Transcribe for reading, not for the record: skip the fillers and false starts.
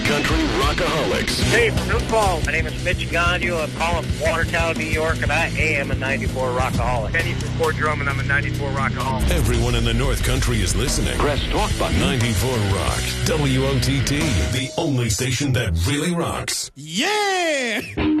North Country Rockaholics. Hey, from New Paltz. My name is Mitch Gondu. I'm calling from Watertown, New York, and I am a 94 Rockaholic. Kenny from Fort Drum, and I'm a 94 Rockaholic. Everyone in the North Country is listening. Press talk button. 94 Rock. WOTT, the only station that really rocks. Yeah!